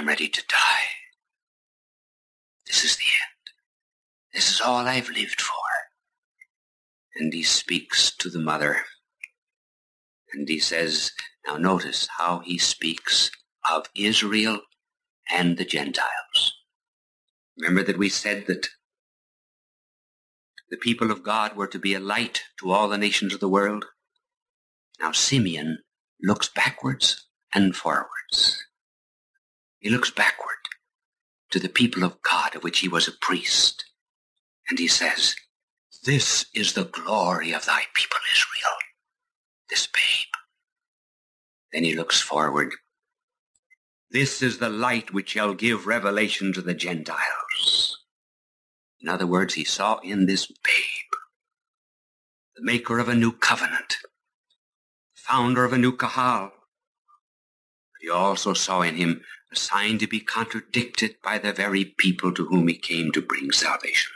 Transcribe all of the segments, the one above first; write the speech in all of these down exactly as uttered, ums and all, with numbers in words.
I'm ready to die. This is the end. This is all I've lived for. And he speaks to the mother. And he says, now notice how he speaks of Israel and the Gentiles. Remember that we said that the people of God were to be a light to all the nations of the world. Now Simeon looks backwards and forwards. He looks backward to the people of God, of which he was a priest. And he says, this is the glory of thy people Israel, this babe. Then he looks forward. This is the light which shall give revelation to the Gentiles. In other words, he saw in this babe the maker of a new covenant, founder of a new kahal. But he also saw in him a sign to be contradicted by the very people to whom he came to bring salvation.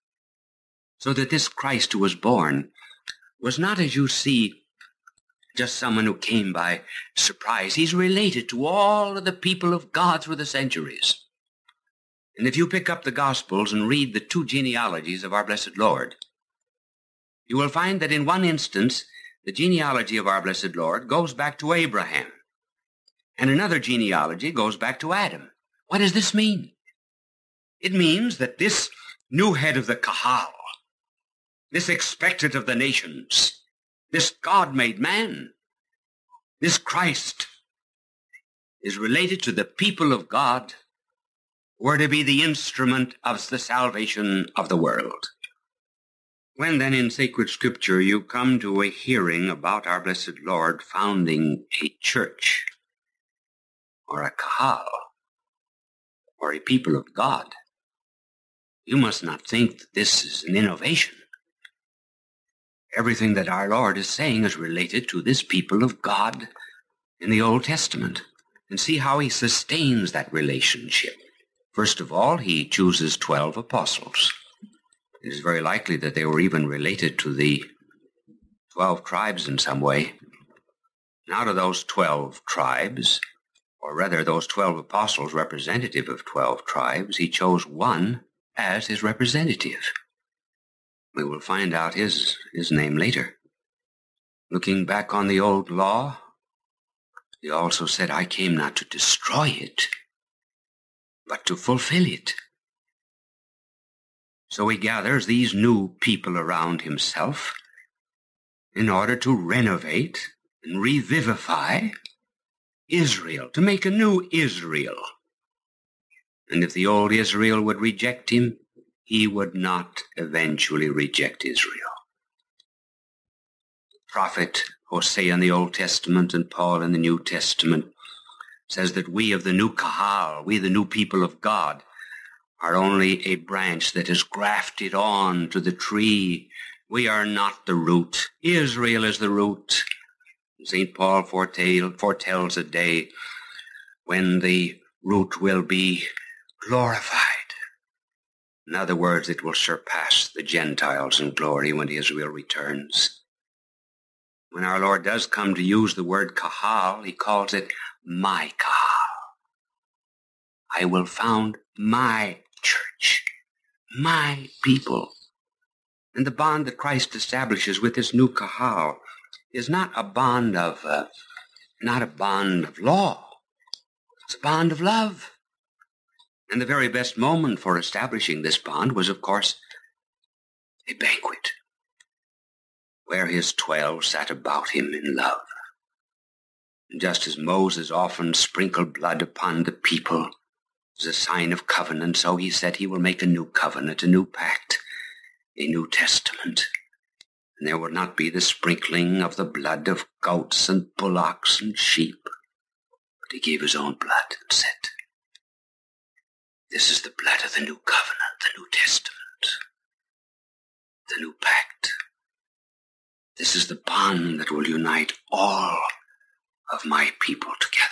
So that this Christ who was born was not, as you see, just someone who came by surprise. He's related to all of the people of God through the centuries. And if you pick up the Gospels and read the two genealogies of our blessed Lord, you will find that in one instance, the genealogy of our blessed Lord goes back to Abraham, and another genealogy goes back to Adam. What does this mean? It means that this new head of the kahal, this expectant of the nations, this God-made man, this Christ, is related to the people of God who are to be the instrument of the salvation of the world. When then in sacred scripture you come to a hearing about our blessed Lord founding a church, or a kahal, or a people of God, you must not think that this is an innovation. Everything that our Lord is saying is related to this people of God in the Old Testament. And see how he sustains that relationship. First of all, he chooses twelve apostles. It is very likely that they were even related to the twelve tribes in some way. And out of those twelve tribes, or rather those twelve apostles representative of twelve tribes, he chose one as his representative. We will find out his, his name later. Looking back on the old law, he also said, I came not to destroy it, but to fulfill it. So he gathers these new people around himself in order to renovate and revivify Israel, to make a new Israel. And if the old Israel would reject him, he would not eventually reject Israel. The prophet Hosea in the Old Testament and Paul in the New Testament says that we of the new kahal, we the new people of God, are only a branch that is grafted on to the tree. We are not the root. Israel is the root. Saint Paul foretell, foretells a day when the root will be glorified. In other words, it will surpass the Gentiles in glory when Israel returns. When our Lord does come to use the word kahal, he calls it my kahal. I will found my church, my people. And the bond that Christ establishes with this new kahal is not a bond of, uh, not a bond of law. It's a bond of love. And the very best moment for establishing this bond was, of course, a banquet where his twelve sat about him in love. And just as Moses often sprinkled blood upon the people as a sign of covenant, so he said he will make a new covenant, a new pact, a new testament. And there will not be the sprinkling of the blood of goats and bullocks and sheep. But he gave his own blood and said, this is the blood of the new covenant, the new testament, the new pact. This is the bond that will unite all of my people together.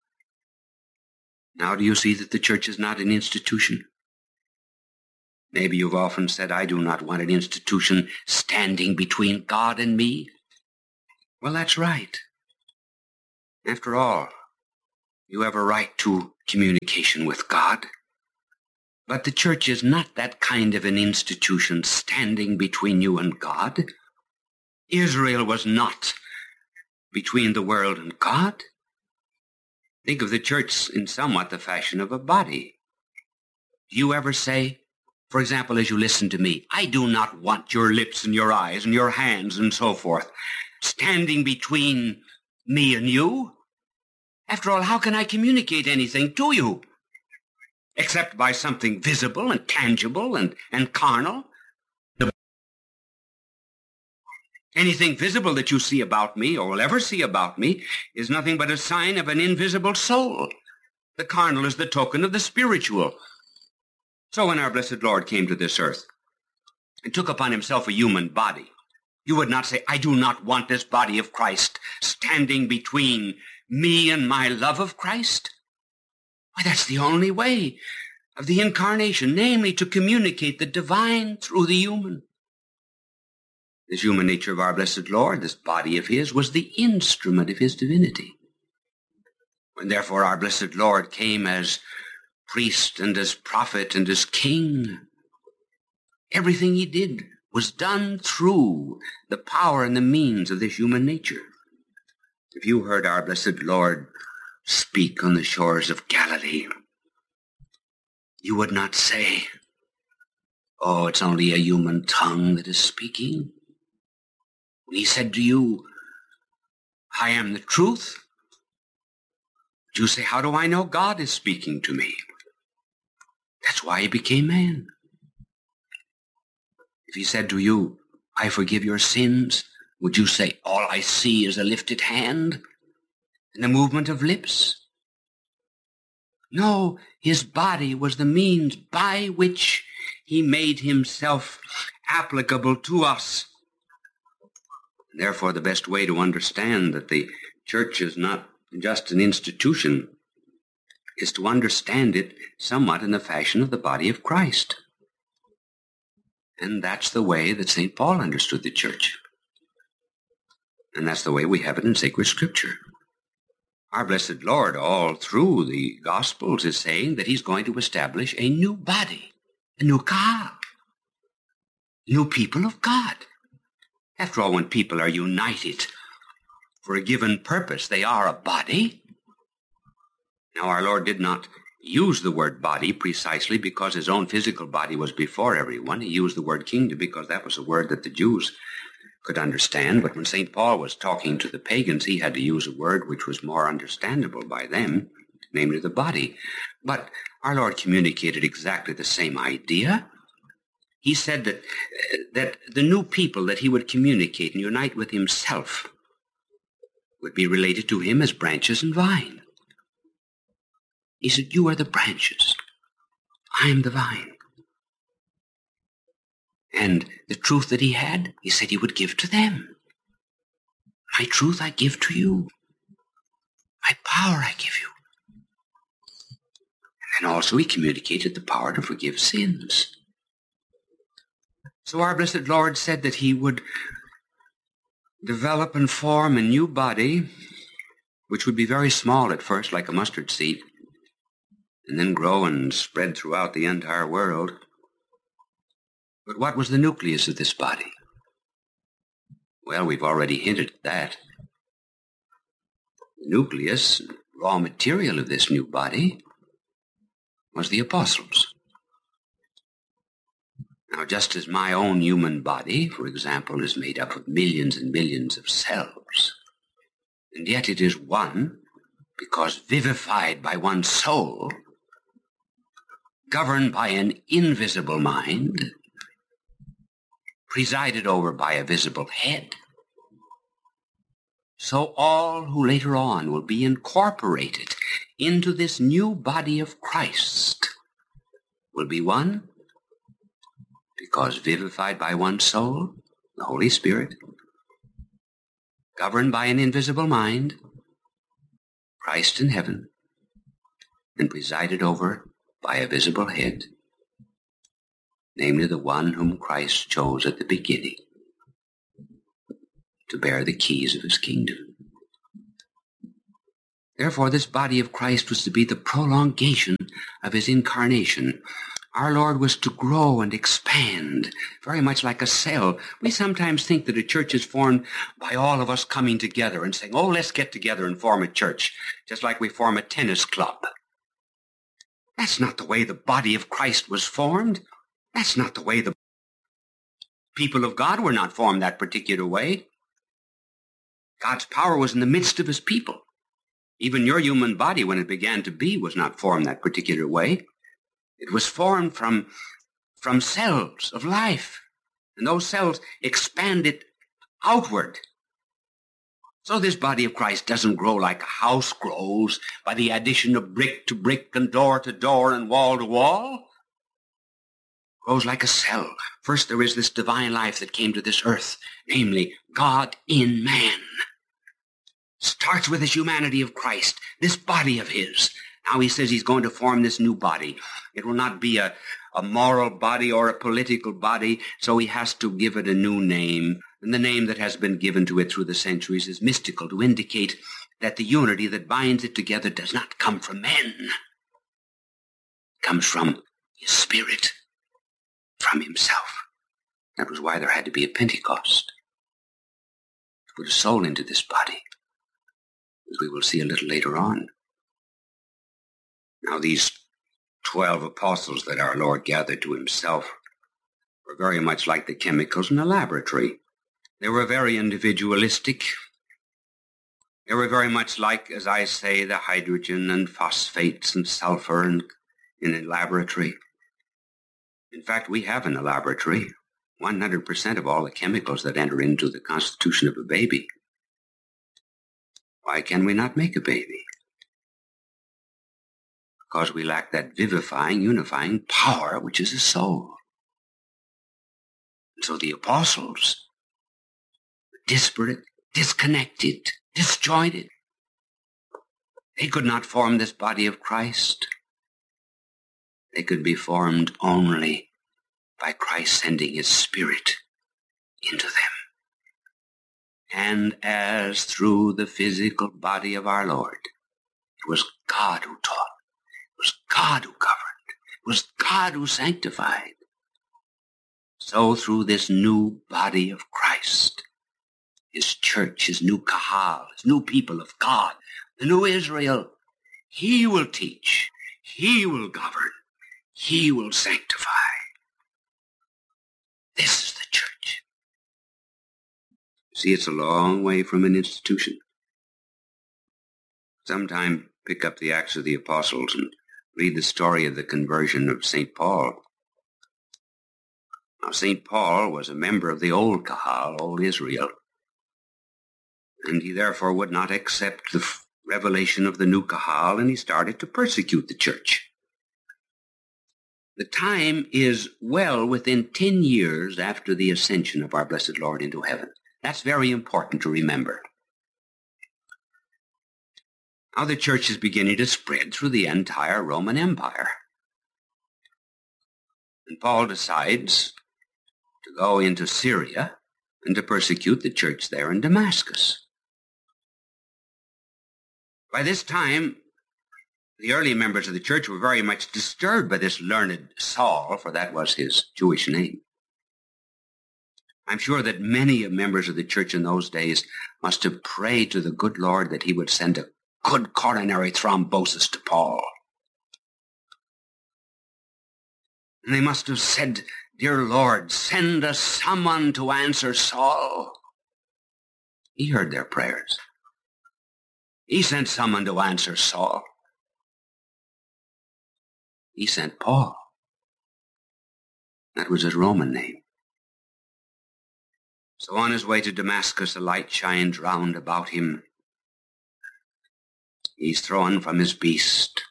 Now do you see that the church is not an institution? Maybe you've often said, I do not want an institution standing between God and me. Well, that's right. After all, you have a right to communication with God. But the church is not that kind of an institution standing between you and God. Israel was not between the world and God. Think of the church in somewhat the fashion of a body. Do you ever say, for example, as you listen to me, I do not want your lips and your eyes and your hands and so forth standing between me and you? After all, how can I communicate anything to you except by something visible and tangible and, and carnal? Anything visible that you see about me or will ever see about me is nothing but a sign of an invisible soul. The carnal is the token of the spiritual. So when our blessed Lord came to this earth and took upon himself a human body, you would not say, I do not want this body of Christ standing between me and my love of Christ. Why, that's the only way of the incarnation, namely to communicate the divine through the human. This human nature of our blessed Lord, this body of his, was the instrument of his divinity. When therefore our blessed Lord came as priest and as prophet and as king, everything he did was done through the power and the means of this human nature. If you heard our blessed Lord speak on the shores of Galilee, you would not say, oh, it's only a human tongue that is speaking. When he said to you, I am the truth, you say, how do I know God is speaking to me? That's why he became man. If he said to you, I forgive your sins, would you say, all I see is a lifted hand and a movement of lips? No, his body was the means by which he made himself applicable to us. Therefore, the best way to understand that the church is not just an institution is to understand it somewhat in the fashion of the body of Christ. And that's the way that Saint Paul understood the church. And that's the way we have it in sacred scripture. Our blessed Lord, all through the Gospels, is saying that he's going to establish a new body, a new kahal, new people of God. After all, when people are united for a given purpose, they are a body. Now, our Lord did not use the word body precisely because his own physical body was before everyone. He used the word kingdom because that was a word that the Jews could understand. But when Saint Paul was talking to the pagans, he had to use a word which was more understandable by them, namely the body. But our Lord communicated exactly the same idea. He said that, uh, that the new people that he would communicate and unite with himself would be related to him as branches and vine. He said, you are the branches. I am the vine. And the truth that he had, he said he would give to them. My truth I give to you. My power I give you. And then also he communicated the power to forgive sins. So our blessed Lord said that he would develop and form a new body, which would be very small at first, like a mustard seed, and then grow and spread throughout the entire world. But what was the nucleus of this body? Well, we've already hinted at that. The nucleus, raw material of this new body, was the apostles. Now, just as my own human body, for example, is made up of millions and millions of cells, and yet it is one because vivified by one soul, governed by an invisible mind, presided over by a visible head, so all who later on will be incorporated into this new body of Christ will be one because vivified by one soul, the Holy Spirit, governed by an invisible mind, Christ in heaven, and presided over by a visible head, namely the one whom Christ chose at the beginning to bear the keys of his kingdom. Therefore, this body of Christ was to be the prolongation of his incarnation. Our Lord was to grow and expand, very much like a cell. We sometimes think that a church is formed by all of us coming together and saying, oh, let's get together and form a church, just like we form a tennis club. That's not the way the body of Christ was formed. That's not the way the people of God were not formed that particular way. God's power was in the midst of his people. Even your human body, when it began to be, was not formed that particular way. It was formed from, from cells of life, and those cells expanded outward. So this body of Christ doesn't grow like a house grows by the addition of brick to brick and door to door and wall to wall. It grows like a cell. First there is this divine life that came to this earth, namely God in man. Starts with his humanity of Christ, this body of his. Now he says he's going to form this new body. It will not be a, a moral body or a political body, so he has to give it a new name. And the name that has been given to it through the centuries is mystical, to indicate that the unity that binds it together does not come from men. It comes from his Spirit, from himself. That was why there had to be a Pentecost, to put a soul into this body, as we will see a little later on. Now these twelve apostles that our Lord gathered to himself were very much like the chemicals in a laboratory. They were very individualistic. They were very much like, as I say, the hydrogen and phosphates and sulfur in, in a laboratory. In fact, we have in a laboratory one hundred percent of all the chemicals that enter into the constitution of a baby. Why can we not make a baby? Because we lack that vivifying, unifying power which is a soul. And so the apostles were disparate, disconnected, disjointed. They could not form this body of Christ. They could be formed only by Christ sending his Spirit into them. And as through the physical body of our Lord, it was God who taught. It was God who governed. It was God who sanctified. So through this new body of Christ, his church, his new kahal, his new people of God, the new Israel, he will teach, he will govern, he will sanctify. This is the church. See, it's a long way from an institution. Sometime pick up the Acts of the Apostles and read the story of the conversion of Saint Paul. Now, Saint Paul was a member of the old Kahal, old Israel, and he therefore would not accept the revelation of the new Kahal, and he started to persecute the church. The time is well within ten years after the ascension of our blessed Lord into heaven. That's very important to remember. Now the church is beginning to spread through the entire Roman Empire. And Paul decides to go into Syria and to persecute the church there in Damascus. By this time, the early members of the church were very much disturbed by this learned Saul, for that was his Jewish name. I'm sure that many members of the church in those days must have prayed to the good Lord that he would send a good coronary thrombosis to Paul. And they must have said, "Dear Lord, send us someone to answer Saul." He heard their prayers. He sent someone to answer Saul. He sent Paul. That was his Roman name. So on his way to Damascus, a light shines round about him. He's thrown from his beast.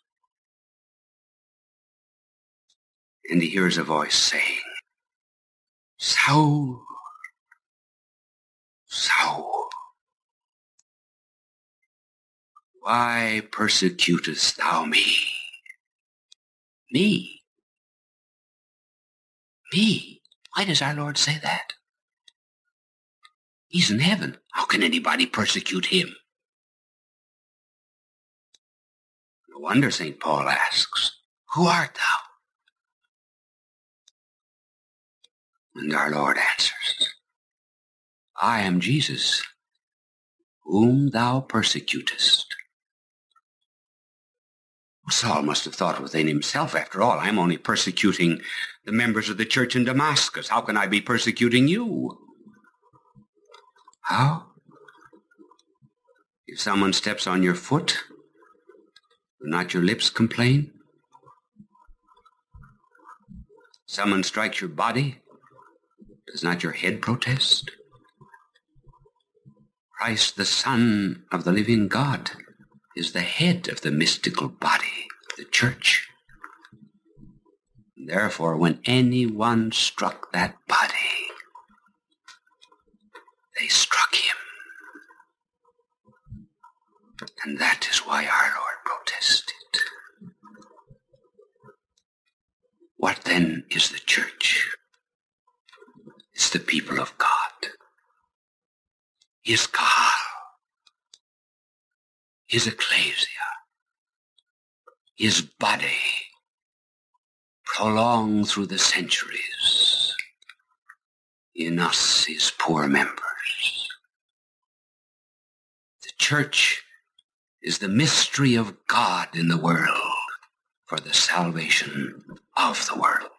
And he hears a voice saying, "Saul, Saul, why persecutest thou me?" Me? Me? Why does our Lord say that? He's in heaven. How can anybody persecute him? No wonder Saint Paul asks, "Who art thou?" And our Lord answers, "I am Jesus, whom thou persecutest." Saul must have thought within himself, after all, I'm only persecuting the members of the church in Damascus. How can I be persecuting you? How? If someone steps on your foot, do not your lips complain? Someone strikes your body, does not your head protest? Christ, the Son of the living God, is the head of the mystical body, the church. Therefore, when anyone struck that body, they struck him. And that is why our Lord protested. What then is the church? It's the people of God. His Kahal, his ecclesia, his body, prolonged through the centuries, in us, his poor members. The church is the mystery of God in the world for the salvation of the world.